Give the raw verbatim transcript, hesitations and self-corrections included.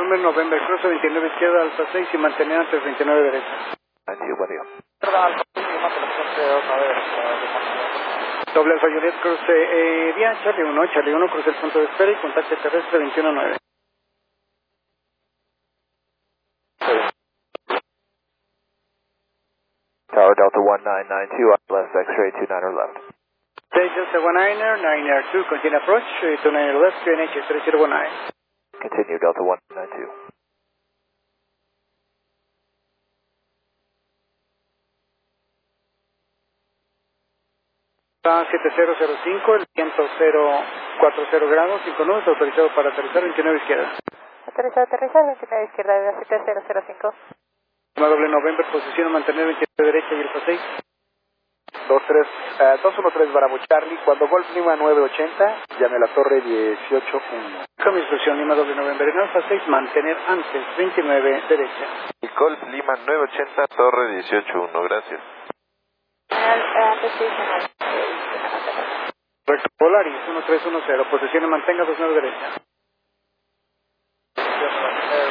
November, November, cruce veintinueve izquierda, alfa seis y mantener antes veintinueve derecha. Así, buen día. Doble Alfa Juliet, cruce eh, vía Charlie uno, Charlie uno, cruce el punto de espera y contacto terrestre veintiuno nueve. Tower Delta one nine nine two, left X-ray two niner left. Delta one niner, niner two, continue approach, two niner left, Q N H three zero one nine. Continue Delta one nine two. siete cero cero cinco, el viento cero cuarenta grados, cinco nubes, autorizado para aterrizar veintinueve izquierda. Autorizado aterrizar veintinueve izquierda de siete cero cero cinco. Doble November, posición mantener veintinueve derecha y alfa seis. dos tres, uh, dos uno tres Bravo Charlie, cuando Golf Lima nueve ochenta, llame a la torre dieciocho uno. Con mi instrucción Lima doble November en alfa seis, mantener antes veintinueve derecha. Y Golf Lima nueve ochenta, torre dieciocho uno, gracias. Recto Polaris uno tres uno cero, posición mantenga dos nueve derecha.